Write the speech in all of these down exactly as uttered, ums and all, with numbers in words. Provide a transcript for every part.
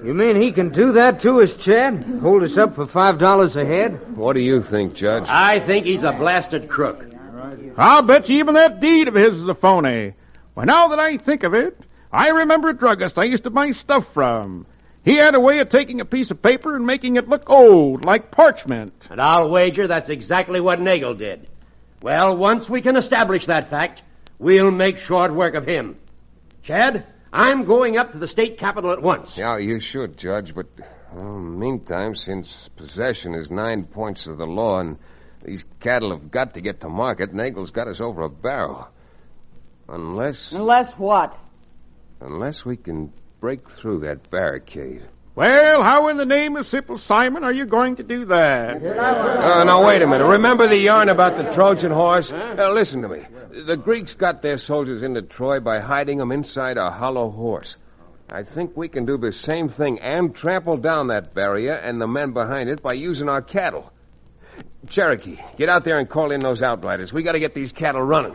You mean he can do that to us, Chad? Hold us up for five dollars a head? What do you think, Judge? I think he's a blasted crook. I'll bet you even that deed of his is a phony. Why, now that I think of it, I remember a druggist I used to buy stuff from. He had a way of taking a piece of paper and making it look old, like parchment. And I'll wager that's exactly what Nagel did. Well, once we can establish that fact, we'll make short work of him. Chad, I'm going up to the state capitol at once. Yeah, you should, Judge, but well, meantime, since possession is nine points of the law and these cattle have got to get to market, Nagel's got us over a barrel. Unless... Unless what? Unless we can break through that barricade. Well, how in the name of Simple Simon are you going to do that? Uh, now, wait a minute. Remember the yarn about the Trojan horse? Uh, listen to me. The Greeks got their soldiers into Troy by hiding them inside a hollow horse. I think we can do the same thing and trample down that barrier and the men behind it by using our cattle. Cherokee, get out there and call in those outriders. We got to get these cattle running.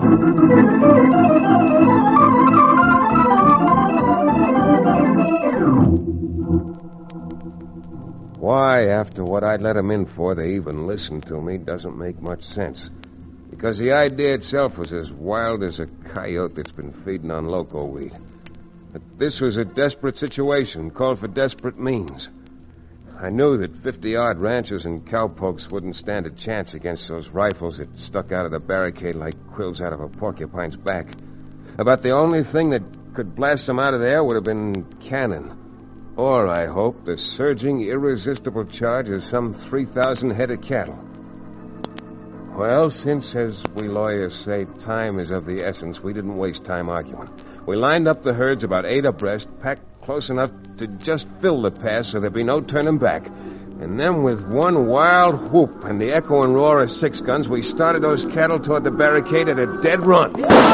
Why, after what I'd let them in for, they even listened to me doesn't make much sense. Because the idea itself was as wild as a coyote that's been feeding on loco weed. But this was a desperate situation, called for desperate means. I knew that fifty-odd ranchers and cowpokes wouldn't stand a chance against those rifles that stuck out of the barricade like quills out of a porcupine's back. About the only thing that could blast them out of there would have been cannon. Or, I hope, the surging, irresistible charge of some three thousand head of cattle. Well, since, as we lawyers say, time is of the essence, we didn't waste time arguing. We lined up the herds about eight abreast, packed close enough to just fill the pass so there'd be no turning back. And then with one wild whoop and the echo and roar of six guns, we started those cattle toward the barricade at a dead run.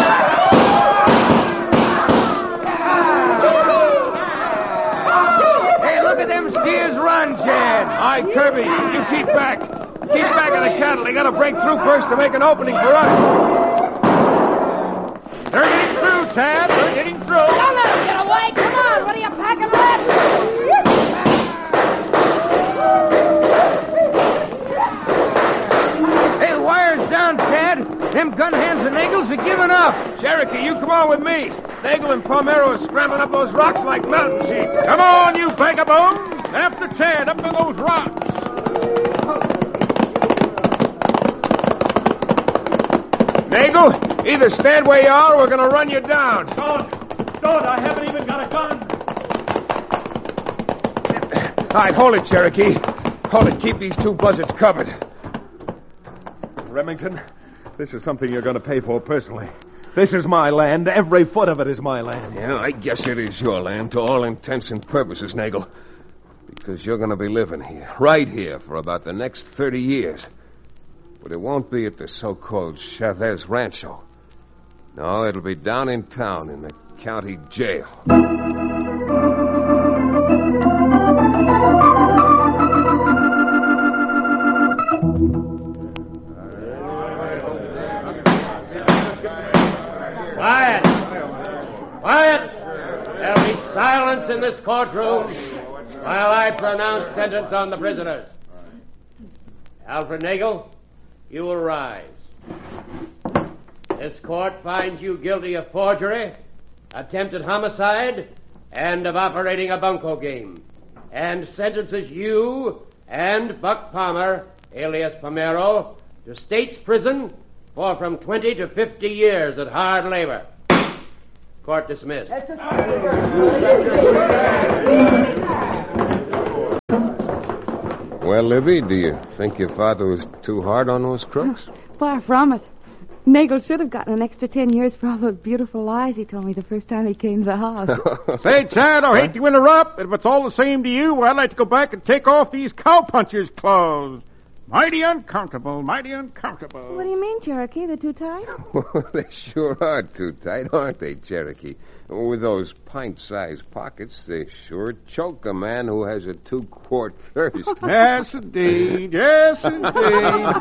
Steers run, Chad. Aye, Kirby, you keep back. Keep back of the cattle. They got to break through first to make an opening for us. They're getting through, Chad. They're getting through. Don't let them get away. Come on. What are you packing left? Hey, the wire's down, Chad. Them gun hands and Nagels are giving up. Cherokee, you come on with me. Nagel and Palmero are scrambling up those rocks like mountain sheep. Come on, you vagabonds. After Chad, up to those rocks. Nagel, either stand where you are or we're going to run you down. Don't. Don't. I haven't even got a gun. All right, hold it, Cherokee. Hold it. Keep these two buzzards covered. Remington, this is something you're going to pay for personally. This is my land. Every foot of it is my land. Yeah, I guess it is your land to all intents and purposes, Nagel. Because you're going to be living here, right here, for about the next thirty years. But it won't be at the so-called Chavez Rancho. No, it'll be down in town in the county jail. Quiet! Quiet! There'll be silence in this courtroom while I pronounce sentence on the prisoners. Alfred Nagel, you will rise. This court finds you guilty of forgery, attempted homicide, and of operating a bunco game, and sentences you and Buck Palmer, alias Palmero, to state's prison for from twenty to fifty years at hard labor. Court dismissed. Well, Libby, do you think your father was too hard on those crooks? Far from it. Nagel should have gotten an extra ten years for all those beautiful lies he told me the first time he came to the house. Say, Chad, I hate to interrupt, but if it's all the same to you, I'd like to go back and take off these cowpuncher's clothes. Mighty uncomfortable, mighty uncomfortable. What do you mean, Cherokee? They're too tight? Well, they sure are too tight, aren't they, Cherokee? With those pint-sized pockets, they sure choke a man who has a two-quart thirst. Yes, indeed. Yes, indeed.